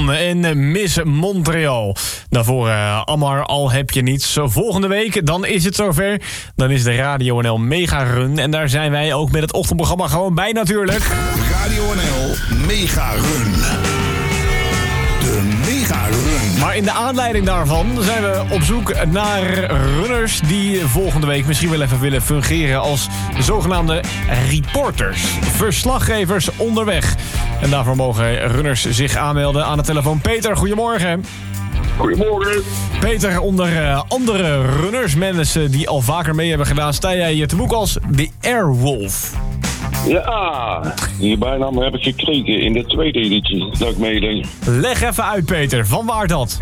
John en Miss Montreal. Daarvoor Ammar, al heb je niets. Volgende week, dan is het zover. Dan is de Radio NL Mega Run. En daar zijn wij ook met het ochtendprogramma gewoon bij natuurlijk. Radio NL Mega Run. De Mega Run. Maar in de aanleiding daarvan zijn we op zoek naar runners die volgende week misschien wel even willen fungeren als zogenaamde reporters. Verslaggevers onderweg. En daarvoor mogen runners zich aanmelden aan de telefoon. Peter, goedemorgen. Goedemorgen. Peter, onder andere runners, mensen die al vaker mee hebben gedaan, sta jij te boek als de Airwolf. Ja, die bijnaam heb ik gekregen in de tweede editie dat ik meedeed. Leg even uit, Peter. Van waar dat?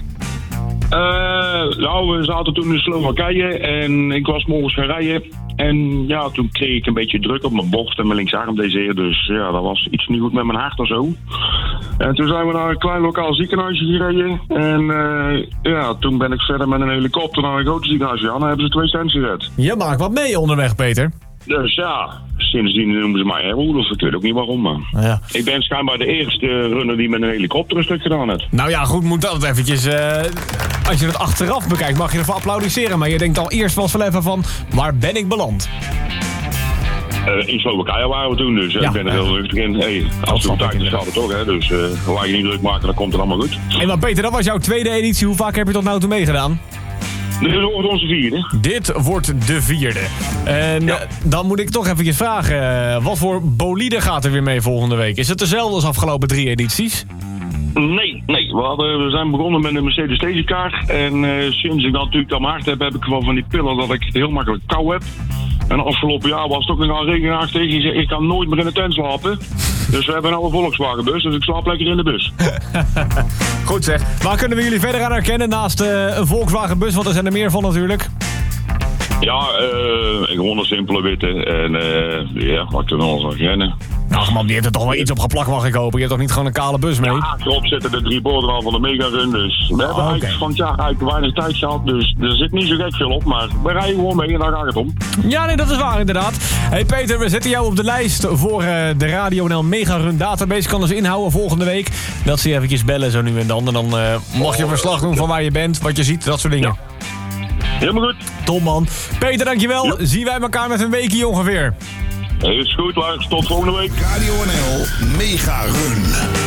Nou, we zaten toen in Slowakije en ik was morgens gaan rijden. En ja, toen kreeg ik een beetje druk op mijn borst en mijn linksarm deze heer. Dus ja, dat was iets niet goed met mijn hart of zo. En toen zijn we naar een klein lokaal ziekenhuisje gereden. En ja, toen ben ik verder met een helikopter naar een groot ziekenhuis gegaan. Dan hebben ze 2 stands gezet. Je maakt wat mee onderweg, Peter. Dus ja, sindsdien noemen ze mij Airwolf. Ik weet ook niet waarom, maar Ja. ik ben schijnbaar de eerste runner die met een helikopter een stuk gedaan heeft. Nou ja, goed, moet dat eventjes... als je het achteraf bekijkt, mag je ervoor applaudisseren. Maar je denkt al eerst wel even van, waar ben ik beland? In Slowakije waren we toen, dus Ja. ik ben er heel rustig in. Hey, als we snap op tijd ik is, gaat het toch, hè. Dus laat je niet druk maken, dan komt het allemaal goed. En maar Peter, dat was jouw tweede editie. Hoe vaak heb je tot nou toe meegedaan? Dit wordt onze 4e. Dit wordt de 4e. En dan moet ik toch eventjes vragen, wat voor bolide gaat er weer mee volgende week? Is het dezelfde als afgelopen 3 edities? Nee. We zijn begonnen met een Mercedes Stationcar. En sinds ik dat natuurlijk aan mijn hart heb ik wel van die pillen dat ik heel makkelijk kou heb. En afgelopen jaar was het ook nog al regenachtig. Ik kan nooit meer in de tent slapen. Dus we hebben nou een Volkswagen bus, dus ik slaap lekker in de bus. Goed zeg. Waar kunnen we jullie verder aan herkennen naast een Volkswagen bus? Want er zijn er meer van natuurlijk. Ja, gewoon een simpele witte. En ja, wat kunnen we nog herkennen? Nou man, die heeft er toch wel iets op geplakt, mag ik hopen. Je hebt toch niet gewoon een kale bus mee? Ja, erop zitten de 3 borden al van de Mega Run. Dus we hebben eigenlijk van het jaar eigenlijk weinig tijd gehad. Dus er zit niet zo gek veel op. Maar we rijden gewoon mee en daar gaat het om. Ja, nee, dat is waar inderdaad. Hey Peter, we zetten jou op de lijst voor de Radio NL Mega Run database. Kan dus inhouden volgende week. Dat ze je eventjes bellen zo nu en dan. En dan mag je verslag doen van waar je bent, wat je ziet, dat soort dingen. Ja. Helemaal goed. Tom man. Peter, dankjewel. Ja. Zien wij elkaar met een weekje ongeveer. Is goed, Lars. Tot volgende week. Radio NL Mega Run.